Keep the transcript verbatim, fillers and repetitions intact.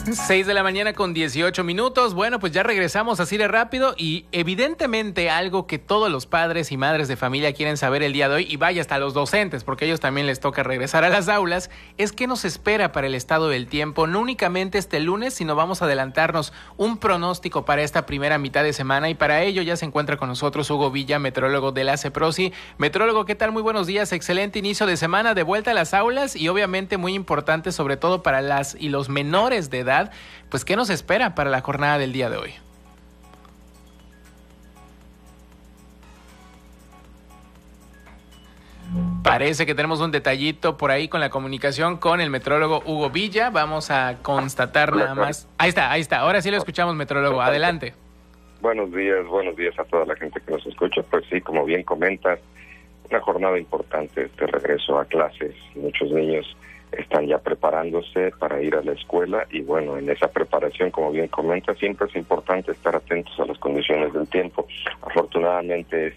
Seis de la mañana con dieciocho minutos. Bueno, pues ya regresamos así de rápido y evidentemente algo que todos los padres y madres de familia quieren saber el día de hoy, y vaya hasta los docentes, porque a ellos también les toca regresar a las aulas, es qué nos espera para el estado del tiempo, no únicamente este lunes, sino vamos a adelantarnos un pronóstico para esta primera mitad de semana, y para ello ya se encuentra con nosotros Hugo Villa, meteorólogo de la CEPROSI. Meteorólogo, ¿qué tal? Muy buenos días, excelente inicio de semana, de vuelta a las aulas y obviamente muy importante sobre todo para las y los menores de edad. Pues, ¿qué nos espera para la jornada del día de hoy? Parece que tenemos un detallito por ahí con la comunicación con el meteorólogo Hugo Villa. Vamos a constatar nada más. Ahí está, ahí está. Ahora sí lo escuchamos, meteorólogo. Adelante. Buenos días, buenos días a toda la gente que nos escucha. Pues sí, como bien comentas, una jornada importante, este regreso a clases. Muchos niños están ya preparándose para ir a la escuela y bueno, en esa preparación, como bien comenta, siempre es importante estar atentos a las condiciones del tiempo. Afortunadamente